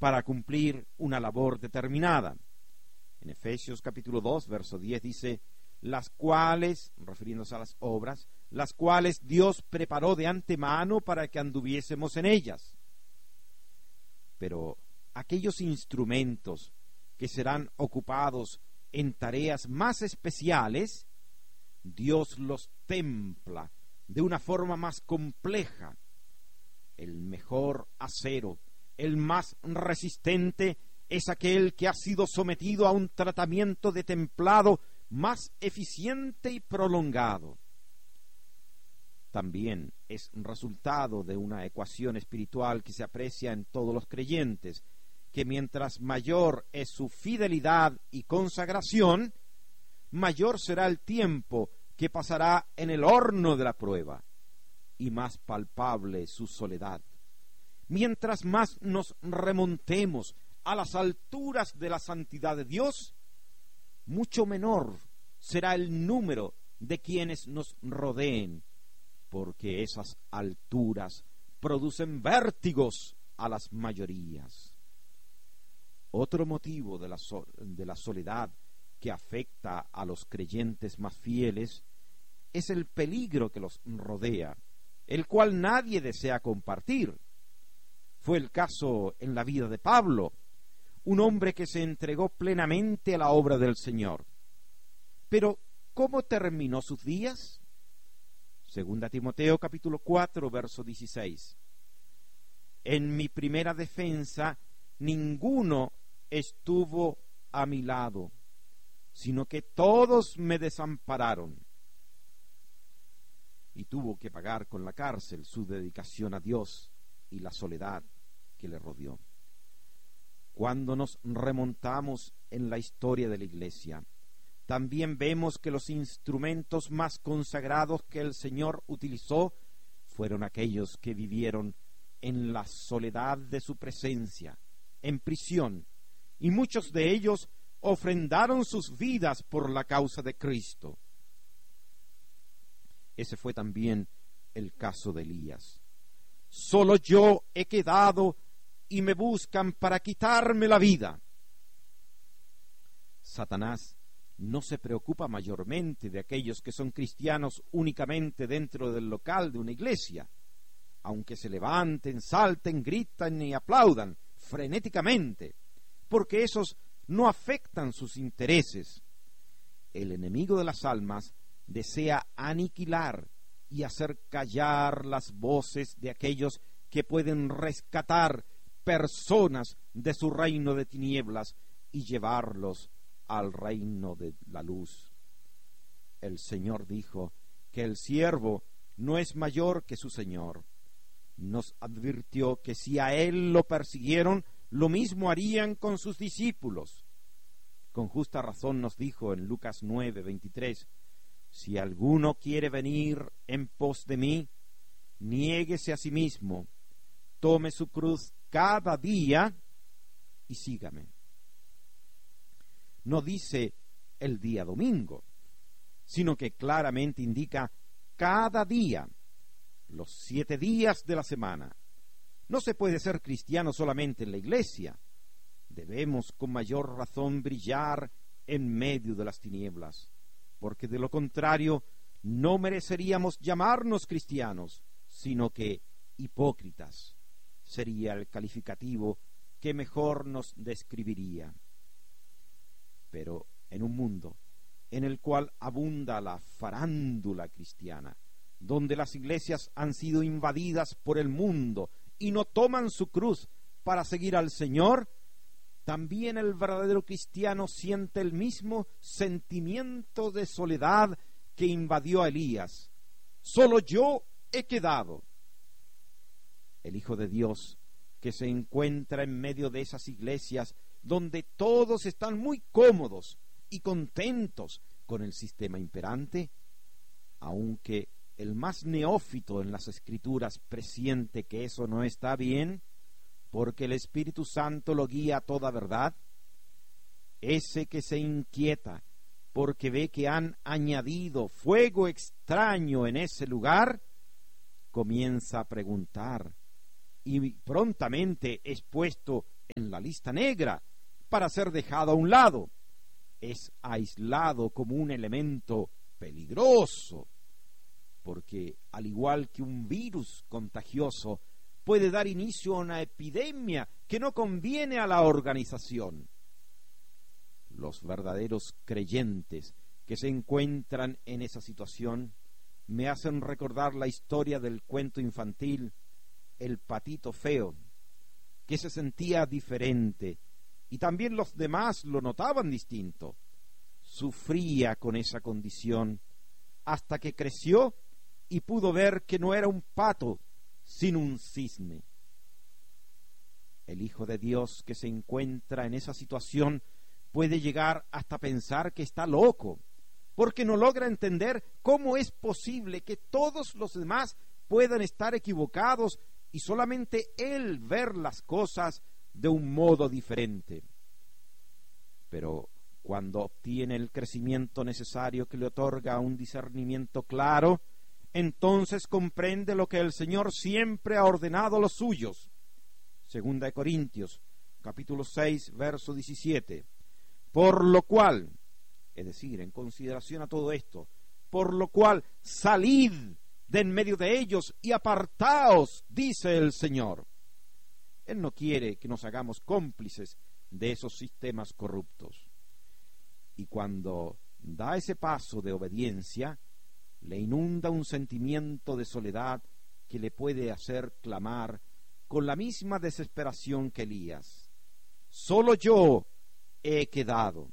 para cumplir una labor determinada. En Efesios capítulo 2, verso 10 dice: las cuales, refiriéndose a las obras, las cuales Dios preparó de antemano para que anduviésemos en ellas. Pero aquellos instrumentos que serán ocupados en tareas más especiales, Dios los templa de una forma más compleja. El mejor acero, el más resistente, es aquel que ha sido sometido a un tratamiento de templado más eficiente y prolongado. También es resultado de una ecuación espiritual que se aprecia en todos los creyentes, que mientras mayor es su fidelidad y consagración, mayor será el tiempo que pasará en el horno de la prueba, y más palpable su soledad. Mientras más nos remontemos a las alturas de la santidad de Dios, mucho menor será el número de quienes nos rodeen, porque esas alturas producen vértigos a las mayorías. Otro motivo de la soledad que afecta a los creyentes más fieles es el peligro que los rodea, el cual nadie desea compartir. Fue el caso en la vida de Pablo, un hombre que se entregó plenamente a la obra del Señor. Pero, ¿cómo terminó sus días? Segunda Timoteo capítulo 4, verso 16. En mi primera defensa ninguno estuvo a mi lado, sino que todos me desampararon. Y tuvo que pagar con la cárcel su dedicación a Dios y la soledad que le rodeó. Cuando nos remontamos en la historia de la Iglesia, también vemos que los instrumentos más consagrados que el Señor utilizó fueron aquellos que vivieron en la soledad de su presencia, en prisión, y muchos de ellos ofrendaron sus vidas por la causa de Cristo. Ese fue también el caso de Elías. Solo yo he quedado y me buscan para quitarme la vida. Satanás no se preocupa mayormente de aquellos que son cristianos únicamente dentro del local de una iglesia, aunque se levanten, salten, gritan y aplaudan frenéticamente, porque esos no afectan sus intereses. El enemigo de las almas desea aniquilar y hacer callar las voces de aquellos que pueden rescatar personas de su reino de tinieblas y llevarlos al reino de la luz. El Señor dijo que el siervo no es mayor que su Señor. Nos advirtió que si a él lo persiguieron, lo mismo harían con sus discípulos. Con justa razón nos dijo en Lucas 9:23: si alguno quiere venir en pos de mí, niéguese a sí mismo, tome su cruz cada día y sígame. No dice el día domingo, sino que claramente indica cada día, los 7 días de la semana. No se puede ser cristiano solamente en la iglesia. Debemos con mayor razón brillar en medio de las tinieblas, porque de lo contrario no mereceríamos llamarnos cristianos, sino que hipócritas sería el calificativo que mejor nos describiría. Pero en un mundo en el cual abunda la farándula cristiana, donde las iglesias han sido invadidas por el mundo y no toman su cruz para seguir al Señor, también el verdadero cristiano siente el mismo sentimiento de soledad que invadió a Elías. Solo yo he quedado. El Hijo de Dios, que se encuentra en medio de esas iglesias donde todos están muy cómodos y contentos con el sistema imperante, aunque el más neófito en las Escrituras presiente que eso no está bien, porque el Espíritu Santo lo guía a toda verdad, ese que se inquieta porque ve que han añadido fuego extraño en ese lugar, comienza a preguntar y prontamente es puesto en la lista negra para ser dejado a un lado. Es aislado como un elemento peligroso, porque al igual que un virus contagioso, puede dar inicio a una epidemia que no conviene a la organización. Los verdaderos creyentes que se encuentran en esa situación me hacen recordar la historia del cuento infantil El patito feo, que se sentía diferente y también los demás lo notaban distinto. Sufría con esa condición hasta que creció y pudo ver que no era un pato, sino un cisne. El Hijo de Dios que se encuentra en esa situación puede llegar hasta pensar que está loco, porque no logra entender cómo es posible que todos los demás puedan estar equivocados y solamente él ver las cosas de un modo diferente. Pero cuando obtiene el crecimiento necesario que le otorga un discernimiento claro, entonces comprende lo que el Señor siempre ha ordenado a los suyos. 2 Corintios, capítulo 6, verso 17. Por lo cual, es decir, en consideración a todo esto, por lo cual salid de en medio de ellos y apartaos, dice el Señor. Él no quiere que nos hagamos cómplices de esos sistemas corruptos. Y cuando da ese paso de obediencia, le inunda un sentimiento de soledad que le puede hacer clamar con la misma desesperación que Elías: solo yo he quedado.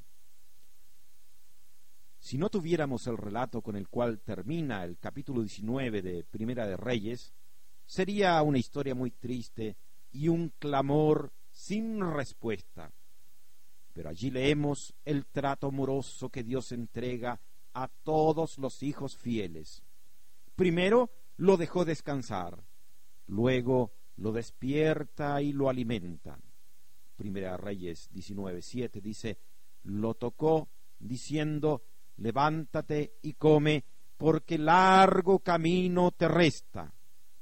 Si no tuviéramos el relato con el cual termina el capítulo 19 de Primera de Reyes, sería una historia muy triste y un clamor sin respuesta. Pero allí leemos el trato amoroso que Dios entrega a todos los hijos fieles. Primero lo dejó descansar, luego lo despierta y lo alimenta. Primera Reyes 19:7 dice: lo tocó diciendo: levántate y come, porque largo camino te resta.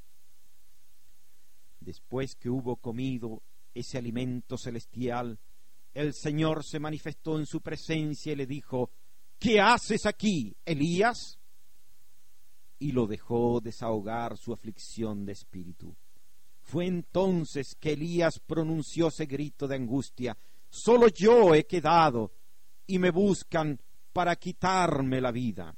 Después que hubo comido ese alimento celestial, el Señor se manifestó en su presencia y le dijo: ¿qué haces aquí, Elías? Y lo dejó desahogar su aflicción de espíritu. Fue entonces que Elías pronunció ese grito de angustia: solo yo he quedado y me buscan para quitarme la vida.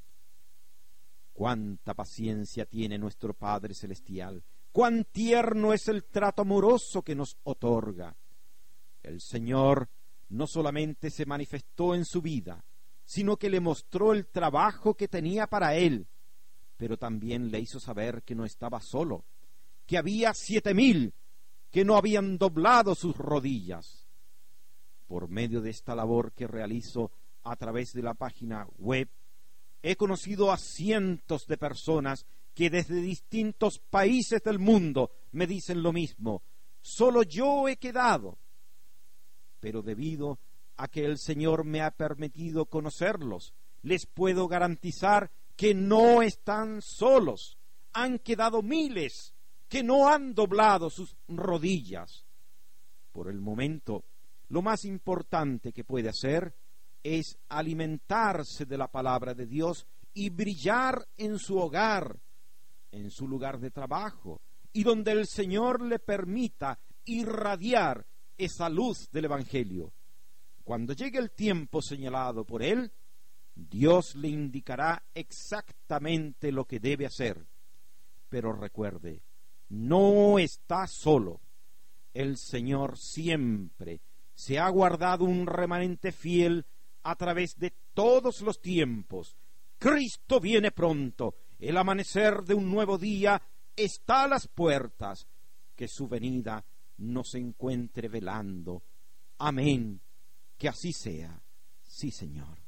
Cuánta paciencia tiene nuestro Padre Celestial, cuán tierno es el trato amoroso que nos otorga. El Señor no solamente se manifestó en su vida, sino que le mostró el trabajo que tenía para él, pero también le hizo saber que no estaba solo, que había 7,000 que no habían doblado sus rodillas. Por medio de esta labor que realizo a través de la página web, he conocido a cientos de personas que desde distintos países del mundo me dicen lo mismo: solo yo he quedado. Pero debido a que el Señor me ha permitido conocerlos, les puedo garantizar que no están solos. Han quedado miles que no han doblado sus rodillas. Por el momento, lo más importante que puede hacer es alimentarse de la palabra de Dios y brillar en su hogar, en su lugar de trabajo, y donde el Señor le permita irradiar esa luz del Evangelio. Cuando llegue el tiempo señalado por Él, Dios le indicará exactamente lo que debe hacer. Pero recuerde, no está solo. El Señor siempre se ha guardado un remanente fiel a través de todos los tiempos. Cristo viene pronto. El amanecer de un nuevo día está a las puertas. Que su venida nos encuentre velando. Amén. Que así sea. Sí, Señor.